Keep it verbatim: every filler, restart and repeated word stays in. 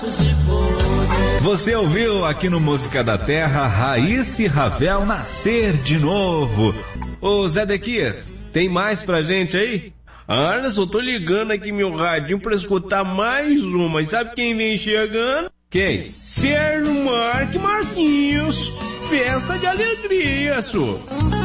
Você ouviu aqui no Música da Terra Raíssa e Ravel Nascer de Novo. Ô Zé Dequias, tem mais pra gente aí? Anderson, tô ligando aqui meu radinho pra escutar mais uma. E sabe quem vem chegando? Quem? Sérgio Marques Marquinhos. Festa de alegria, senhor.